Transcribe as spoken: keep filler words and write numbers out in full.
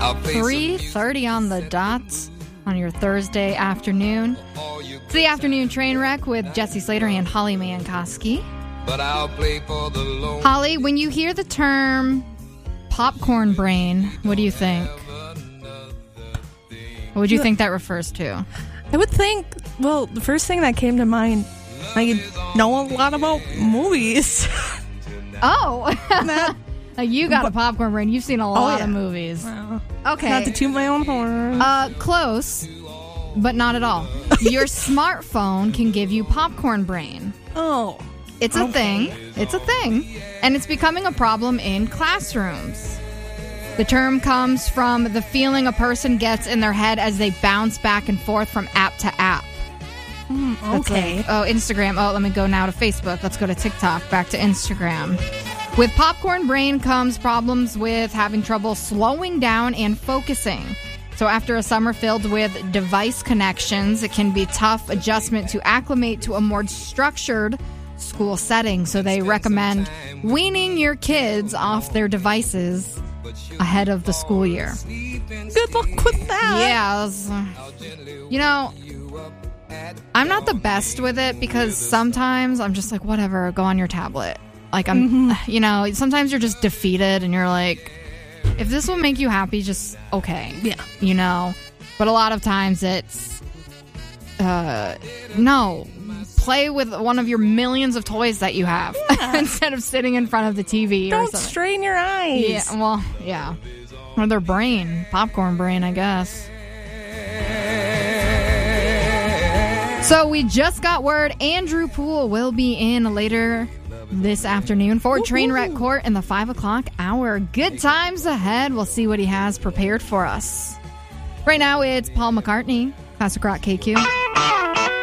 three thirty on the dot on your Thursday afternoon. It's the Afternoon Train Wreck with Jesse Slater and Holly Mankowski. But I'll play for the loan. Holly, when you hear the term popcorn brain, what do you think? What would you think that refers to? I would think, well, the first thing that came to mind, I know a lot about movies. Oh, you got a popcorn brain. You've seen a lot oh, yeah. of movies. Well, okay. Not to toot my own horn. Uh, close, but not at all. Your smartphone can give you popcorn brain. Oh. It's a okay. thing. It's a thing. And it's becoming a problem in classrooms. The term comes from the feeling a person gets in their head as they bounce back and forth from app to app. Mm, okay. Like, oh, Instagram. Oh, let me go now to Facebook. Let's go to TikTok. Back to Instagram. With popcorn brain comes problems with having trouble slowing down and focusing. So after a summer filled with device connections, it can be tough adjustment to acclimate to a more structured school setting. So they recommend weaning your kids off their devices ahead of the school year. Good luck with that. Yeah. Was, uh, you know, I'm not the best with it because sometimes I'm just like, whatever, go on your tablet. Like, I'm, mm-hmm. you know, sometimes you're just defeated and you're like, if this will make you happy, just okay. Yeah. You know? But a lot of times it's, uh, no. Play with one of your millions of toys that you have yeah. instead of sitting in front of the T V Don't or something. strain your eyes. Yeah, well, yeah. Or their brain. Popcorn brain, I guess. So we just got word Andrew Poole will be in later this afternoon for Woo-hoo. Trainwreck Court in the five o'clock hour. Good times ahead. We'll see what he has prepared for us. Right now, it's Paul McCartney, Classic Rock K Q.